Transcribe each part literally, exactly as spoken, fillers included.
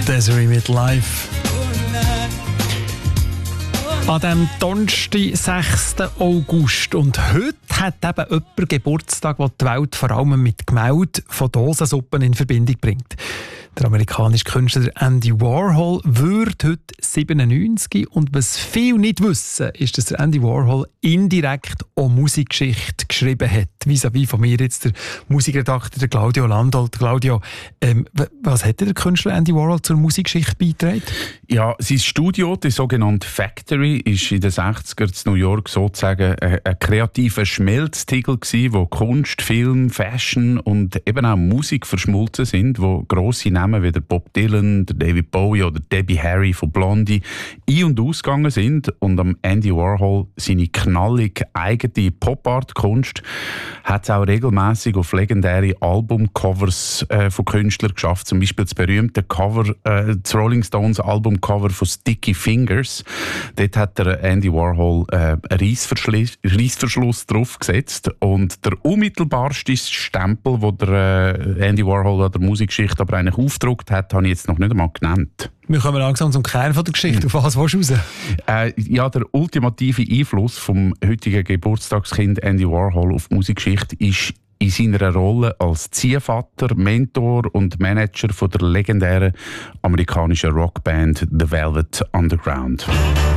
Desiree mit Live. An diesem Donnerstag, sechsten August. Und heute hat eben jemand Geburtstag, der die Welt vor allem mit Gemälden von Dosensuppen in Verbindung bringt. Der amerikanische Künstler Andy Warhol wird heute siebenundneunzig. Und was viele nicht wissen, ist, dass der Andy Warhol indirekt auch Musikgeschichte geschrieben hat. Vis-à-vis von mir jetzt der Musikredakteur der Claudio Landolt. Claudio, ähm, was hat der Künstler Andy Warhol zur Musikgeschichte beigetragen? Ja, sein Studio, die sogenannte Factory, ist in den sechzigern in New York sozusagen ein, ein kreativer Schmelztiegel gewesen, wo Kunst, Film, Fashion und eben auch Musik verschmolzen sind, wo grosse Namen wie der Bob Dylan, der David Bowie oder Debbie Harry von Blondie ein- und ausgegangen sind. Und am Andy Warhol seine knallig eigene Pop-Art-Kunst hat es auch regelmäßig auf legendäre Albumcovers äh, von Künstlern geschafft. Zum Beispiel das berühmte Cover, äh, das Rolling Stones Albumcover von Sticky Fingers. Dort hat der Andy Warhol äh, einen Reissverschluss, Reissverschluss draufgesetzt. Und der unmittelbarste Stempel, den der äh, Andy Warhol an der Musikgeschichte aber eigentlich aufgedruckt hat, habe ich jetzt noch nicht einmal genannt. Wir kommen langsam zum Kern von der Geschichte. Auf was willst du raus? Äh, ja, der ultimative Einfluss vom heutigen Geburtstagskind Andy Warhol auf die Musikgeschichte ist in seiner Rolle als Ziehvater, Mentor und Manager von der legendären amerikanischen Rockband The Velvet Underground.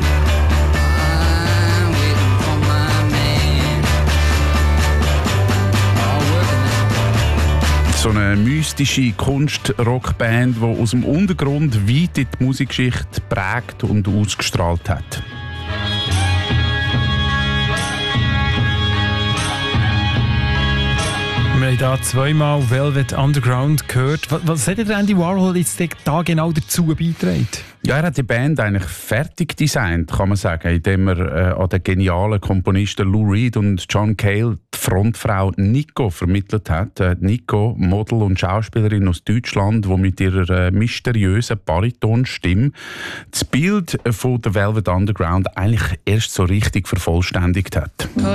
So eine mystische Kunst-Rockband, die aus dem Untergrund weit in die Musikgeschichte prägt und ausgestrahlt hat. Wir haben hier zweimal Velvet Underground gehört. Was, was hat der Andy Warhol jetzt da genau dazu beigetragen? Ja, er hat die Band eigentlich fertig designt, kann man sagen, indem er äh, an den genialen Komponisten Lou Reed und John Cale die Frontfrau Nico vermittelt hat. Äh, Nico, Model und Schauspielerin aus Deutschland, die mit ihrer äh, mysteriösen Baritonstimme das Bild von der Velvet Underground eigentlich erst so richtig vervollständigt hat.